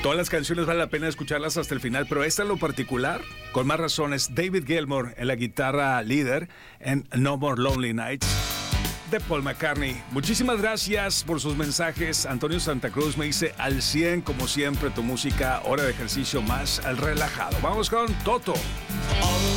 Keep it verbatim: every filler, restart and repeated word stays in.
Todas las canciones vale la pena escucharlas hasta el final, pero esta en lo particular, con más razones, David Gilmour en la guitarra líder en No More Lonely Nights de Paul McCartney. Muchísimas gracias por sus mensajes. Antonio Santa Cruz me dice al cien, como siempre, tu música, hora de ejercicio más al relajado. Vamos con Toto.